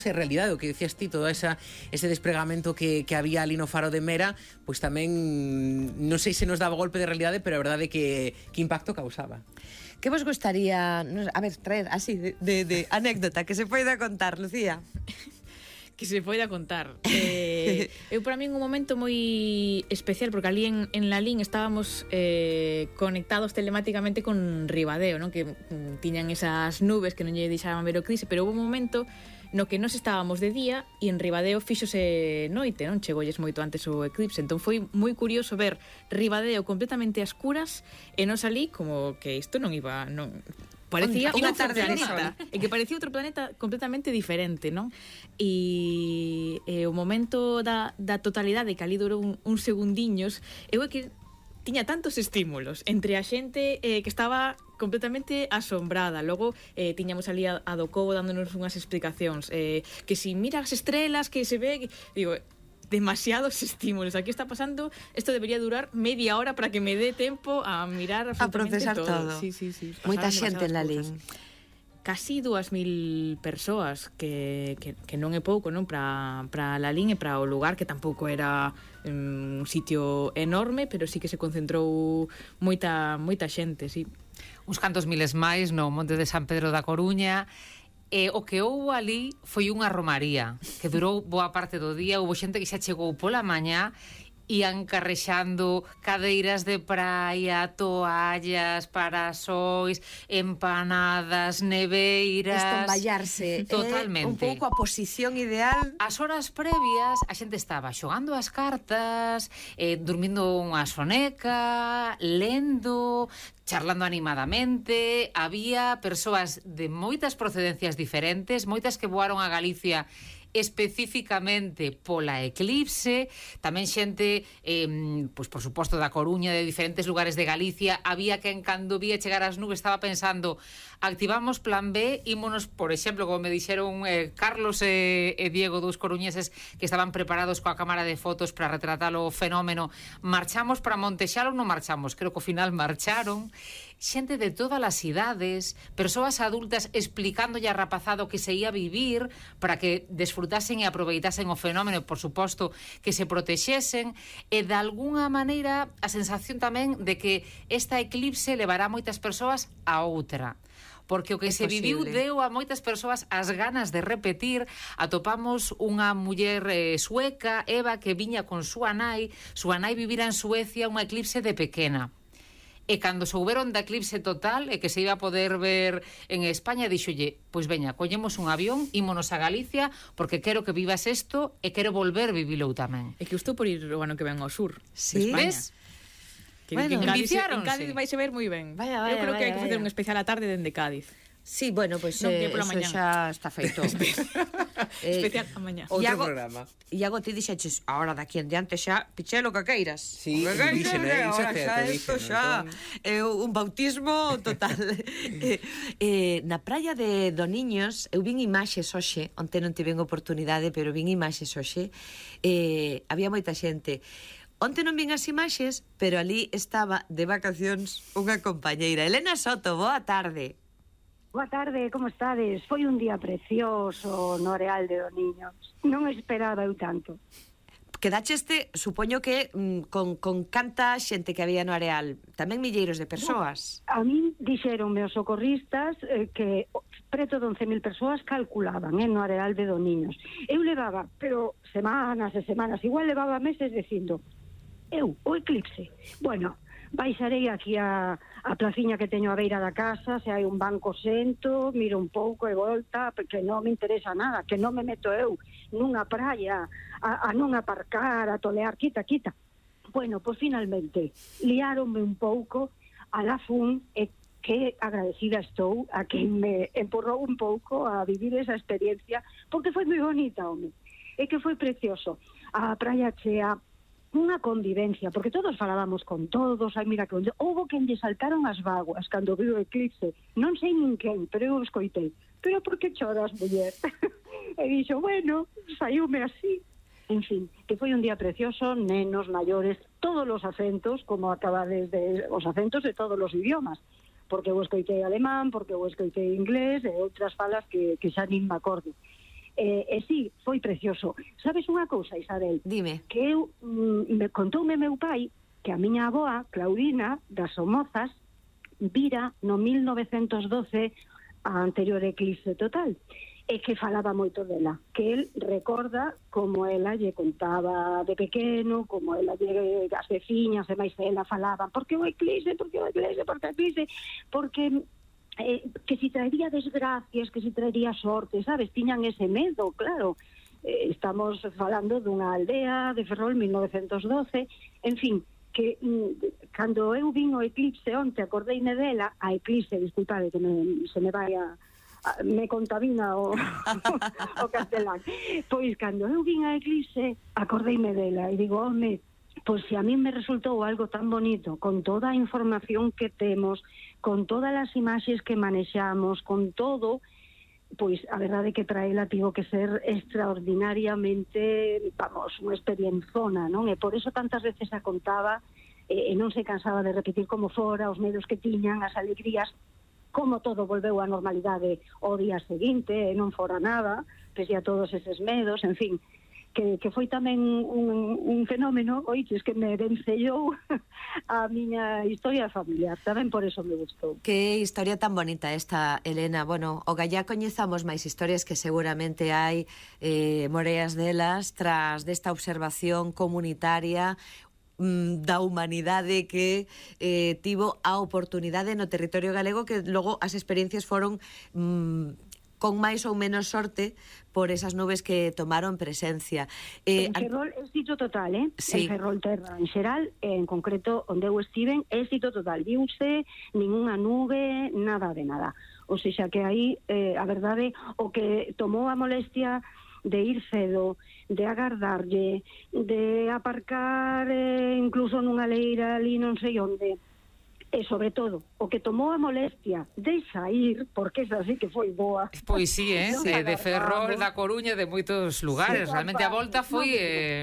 En realidade, o que dicías ti, todo ese despregamento que había ali no faro de Mera, pois tamén non sei se nos daba golpe de realidade, pero a verdade é que impacto causaba. Que vos gustaría, a ver, traer así de anécdota que se poida contar, Lucía? Que se poida contar. Eu, para mí, un momento moi especial, porque ali en Lalín estábamos conectados telemáticamente con Ribadeo, non? Que tiñan esas nubes que non lle deixaban ver o eclipse, pero houve un momento no que nós estábamos de día e en Ribadeo fíxose noite, non? Chegolles moito antes o eclipse, entón foi moi curioso ver Ribadeo completamente a escuras e nos ali como que isto non iba... Parecía unha outro tarde de planeta, e que parecía outro planeta completamente diferente, non? E o momento da totalidade, que ali durou uns segundiños, eu é que tiña tantos estímulos entre a xente que estaba completamente asombrada. Logo tiñamos ali a do Cobo dándonos unhas explicacións, que si mira as estrelas, que se ve, digo, demasiados estímulos. Aquí está pasando, esto debería durar media hora para que me dé tempo a mirar absolutamente a procesar todo. Sí. Moita xente en Lalín. Casi 2.000 persoas, que non é pouco, non? Para Lalín e para o lugar, que tampouco era un sitio enorme, pero sí que se concentrou moita xente, sí. Uns cantos miles máis no Monte de San Pedro da Coruña. O que houve ali foi unha romaría que durou boa parte do día. Houve xente que xa chegou pola mañá, ian carrexando cadeiras de praia, toallas, parasois, empanadas, neveiras... Estomballarse. Totalmente. Un pouco a posición ideal. As horas previas a xente estaba xogando as cartas, dormindo unha soneca, lendo, charlando animadamente. Había persoas de moitas procedencias diferentes, moitas que voaron a Galicia especificamente pola eclipse, tamén xente pois por suposto da Coruña, de diferentes lugares de Galicia. Había que, en cando vía chegar as nubes, estaba pensando, activamos plan B, ímonos, por exemplo, como me dixeron Carlos e Diego, dous coruñeses que estaban preparados coa cámara de fotos para retratar o fenómeno, marchamos para Montexalo ou non marchamos? Creo que ao final marcharon. Xente de todas as idades, persoas adultas explicándolle a rapazado que se ia vivir para que desfrutasen e aproveitasen o fenómeno e, por suposto, que se protexesen, e de algunha maneira a sensación tamén de que esta eclipse levará moitas persoas a outra, porque o que se viviu deu a moitas persoas as ganas de repetir. Atopamos unha muller sueca, Eva, que viña con súa nai vivira en Suecia unha eclipse de pequena. E cando souberon da eclipse total e que se iba a poder ver en España, dixolle, pois veña, collemos un avión, ímonos a Galicia, porque quero que vivas isto e quero volver vivilo tamén. É que estou por ir o ano que ven ao sur de España. Ves? Que en Cádiz vai se ver moi ben. Eu creo que hai que facer un especial a tarde dende Cádiz. Sí, bueno, pois Non, eso xa está feito. Especial a mañá. Outro programa. Iago, ti dixeches, ahora daqui en diante xa pichelo que queiras. Sí, dixen, isto xa é un bautismo total. Na praia de Doniños, eu vin imaxes hoxe, onte non tiven oportunidade, pero vin imaxes hoxe, había moita xente. Onte non vin as imaxes, pero ali estaba de vacacións unha compañeira. Elena Soto, boa tarde. Boa tarde, como estades? Foi un día precioso no Areal de Doniños. Non esperaba eu tanto. Quedacheste, supoño que con canta xente que había no Areal, tamén milleiros de persoas. A min dixeronme os socorristas que preto de 11.000 persoas calculaban no Areal de Doniños. Eu levaba, pero semanas e semanas, igual levaba meses dicindo, o eclipse. Bueno, baixarei aquí a placiña que teño a beira da casa, se hai un banco sento, miro un pouco e volta, porque non me interesa nada, que non me meto eu nunha praia a non aparcar, a tolear, quita. Bueno, pois finalmente liáronme un pouco a la fun e que agradecida estou a quen me empurrou un pouco a vivir esa experiencia, porque foi moi bonita, home. E que foi precioso. A praia chea, unha convivencia, porque todos falábamos con todos. Ai, mira, que houbo quen lle saltaron as vaguas cando viu o eclipse, non sei nin quen, pero eu escoitei, pero por que choras, muller? E dixo, bueno, saiume así. En fin, que foi un día precioso, nenos, maiores, todos os acentos, como acabades de os acentos de todos os idiomas, porque eu escoitei alemán, porque eu escoitei inglés e outras falas que xa nin me acordo. sí, foi precioso. Sabes unha cousa, Isabel? Dime. Que contoume meu pai que a miña avoa, Claudina, das Somozas, vira no 1912 a anterior eclipse total, e que falaba moito dela, que el recorda como ela lle contaba de pequeno, como ela as veciñas e máis ela falaban, porque o eclipse, porque que si traería desgracias, que si traería sorte, sabes? Tiñan ese medo, claro. Estamos falando dunha aldea de Ferrol, 1912, en fin, que cando eu vin o eclipse onte, acordeime dela, a eclipse, disculpade que se me vai me contamina o castelán. Pois, cando eu vin a eclipse, acordeime dela e digo, home, pois se a mí me resultou algo tan bonito, con toda a información que temos, con todas as imaxes que manexamos, con todo, pois a verdade que traela tivo que ser extraordinariamente, vamos, unha experienzona, non? E por eso tantas veces a contaba e non se cansaba de repetir como fora, os medos que tiñan, as alegrías, como todo volveu á normalidade o día seguinte, e non fora nada, pese a todos eses medos, en fin, que foi tamén un fenómeno, oiches, que me vencellou a miña historia familiar, tamén por eso me gustou. Que historia tan bonita esta, Elena. Bueno, o gallá coñezamos máis historias que seguramente hai moreas delas tras desta observación comunitaria da humanidade que tivo a oportunidade no territorio galego, que logo as experiencias foron con máis ou menos sorte por esas nubes que tomaron presencia. En Ferrol, éxito total, Sí. En Ferrol Terra, en xeral, en concreto, onde eu estiven, éxito total. Viuse ninguna nube, nada de nada. O sea que aí, a verdade, o que tomou a molestia de ir cedo, de agardarlle, de aparcar incluso nunha leira ali non sei onde, e sobre todo, o que tomou a molestia de sair, porque esa sí que foi boa. Pois sí, Non de Ferrol, agardamos. da Coruña, de moitos lugares. Sí, Realmente a volta foi...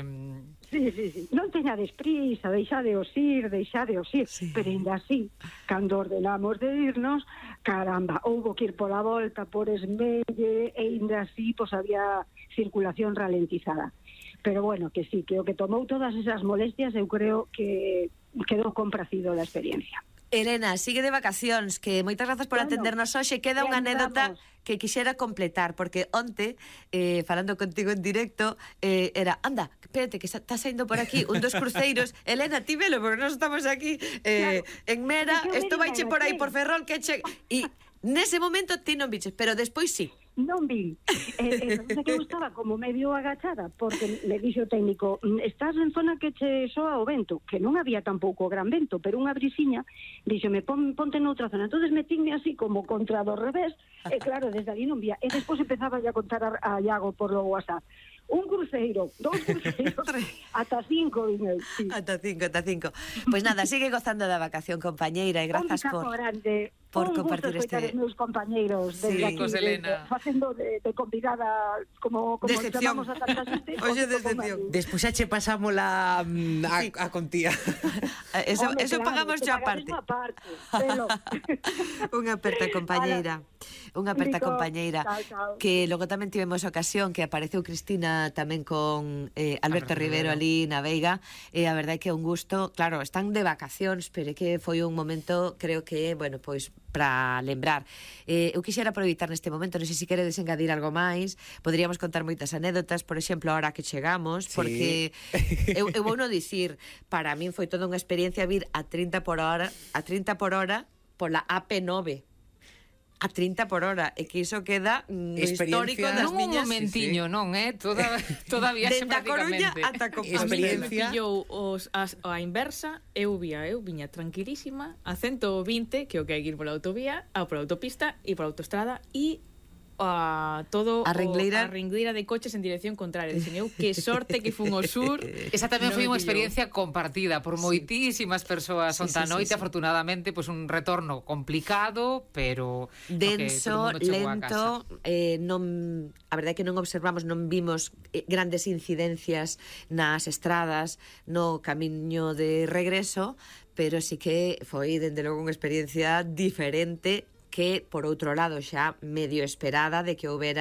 Sí. Non teñades prisa, deixadeos ir, Sí. pero ainda así, cando ordenamos de irnos, caramba, houbo que ir pola volta, por Esmelle, e ainda así, pois había circulación ralentizada. Pero bueno, que sí, que o que tomou todas esas molestias, eu creo que quedou compracido la experiencia. Elena, sigue de vacacións, que moitas grazas por atendernos hoxe. Queda unha anécdota que quixera completar, porque onte, falando contigo en directo, era, anda, espérate, que está saindo por aquí un dos cruceiros. Elena, ti velo, porque nós estamos aquí en Mera, isto vaiche por aí por Ferrol, que che... E nese momento ti non biches, pero despois sí. Non vi. Pensé que eu estaba como medio agachada, porque me dixo o técnico, estás en zona que che soa o vento, que non había tampouco gran vento, pero unha brisiña, díxome, ponte noutra zona. Entonces metinme así como contra do revés, e claro, desde ali non vía. E despois empezaba a contar a Iago por lo WhatsApp. Un cruceiro, dos cruceiros, ata 5, dime. Sí. Ata cinco. Pois nada, sigue gozando da vacación, compañeira, e grazas Un por grande. por un compartir gusto escoitar os meus compañeiros desde Sí. aquí, Elena. facendo de convidada como Decepción. chamamos a tanta xente. Oye, como decepción. aquí. Despois xa che pasamos a contía. Eso, Home, eso claro, pagamos que xa pagades aparte. velo. Unha aperta compañeira. Unha aperta Rico. compañeira. Chao. Que logo tamén tivemos ocasión que apareceu Cristina tamén con Alberto Rivero ali na Veiga, e a verdade é que é un gusto. Claro, están de vacacións, pero é que foi un momento, creo que, bueno, pois para lembrar. Eu quixera aproveitar neste momento, non sei se queredes engadir algo máis, poderíamos contar moitas anécdotas, por exemplo, ahora que chegamos, porque eu vou non dicir, para min foi toda unha experiencia vir a 30 por hora pola AP9. A 30 por hora, e que iso queda no histórico das Non un miñas... momentiño, non, toda viaxe Dende a Coruña prácticamente. ata Compostela. Experiencia. Pillou a inversa, eu viña tranquilísima a 120, que é o que hai que ir pola autovía, pola autopista e pola autostrada, e todo A ringleira. a ringleira de coches en dirección contraria. Dixen eu, que sorte que fun ao sur. Esa tamén Non foi me unha pillou. experiencia compartida por moitísimas persoas onta noite, afortunadamente, pois un retorno complicado, pero denso, que todo o mundo chegou a lento, non, a verdade é que non observamos, non vimos grandes incidencias nas estradas no camiño de regreso, pero sí que foi, dende logo, unha experiencia diferente, que, por outro lado, xa medio esperada de que houbera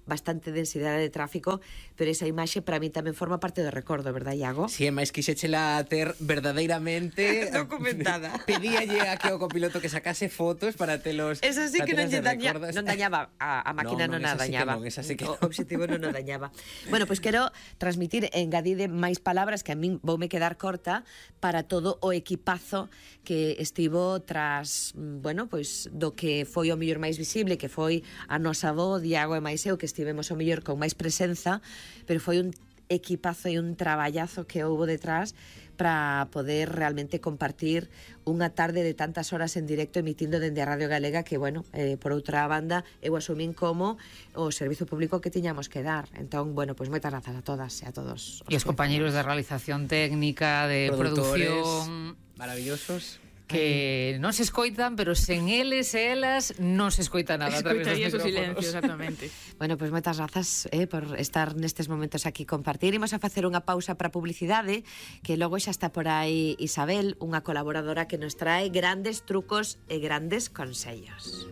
bastante densidade de tráfico, pero esa imaxe para mí tamén forma parte do recordo, verdad, Iago? Si, é máis quixéchela ter verdadeiramente documentada. Pedíalle a que o copiloto que sacase fotos para telos. Esa sí que non dañaba a máquina, non a dañaba. Esa sí que o obxectivo non o dañaba. Bueno, pois quero transmitir, engadide máis palabras que a min voume quedar corta para todo o equipazo que estivo tras, bueno, pois do que foi o mellor máis visible, que foi a nosa voz, Iago e máis eu, que estivemos o mellor con máis presenza, pero foi un equipazo e un traballazo que houbo detrás para poder realmente compartir unha tarde de tantas horas en directo emitindo dende a Radio Galega que, bueno, por outra banda, eu asumín como o servizo público que tiñamos que dar. Entón, bueno, pois moitas grazas a todas e a todos. E os compañeros de realización técnica, de producción... Maravillosos. Que non se escoitan, pero sen eles e elas non se escoita nada a través dos Escoitarías o micrófonos. silencio, exactamente. Bueno, pois moitas grazas por estar nestes momentos aquí compartir. Imos a facer unha pausa para publicidade, que logo xa está por aí Isabel, unha colaboradora que nos trae grandes trucos e grandes consellos.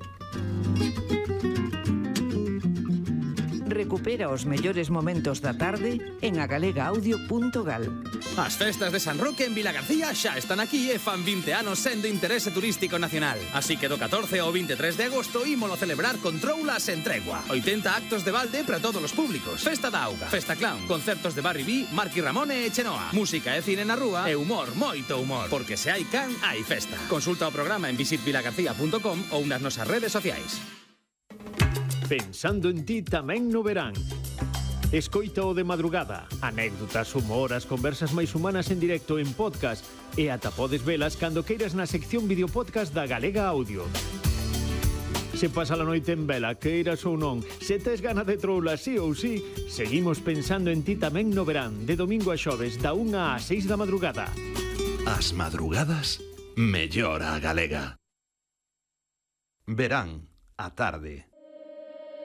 Recupera os mellores momentos da tarde en agalegaudio.gal. As festas de San Roque en Vilagarcía xa están aquí e fan 20 anos sendo interese turístico nacional. Así que do 14 ao 23 de agosto ímolo celebrar con troulas en tregua. 80 actos de balde para todos os públicos. Festa da auga, festa clown, concertos de Barry B, Marky Ramone e Chenoa. Música e cine na rúa e humor, moito humor. Porque se hai can, hai festa. Consulta o programa en visitvilagarcía.com ou nas nosas redes sociais. Pensando en ti tamén no verán. Escoita o de madrugada, anécdotas, humor, as conversas máis humanas en directo en podcast e ata podes velas cando queiras na sección videopodcast da Galega Audio. Se pasa a noite en vela, queiras ou non, se tes gana de troula sí ou sí, seguimos pensando en ti tamén no verán, de domingo a xoves, da 1 á 6 da madrugada. As madrugadas, mellor a galega. Verán, a tarde.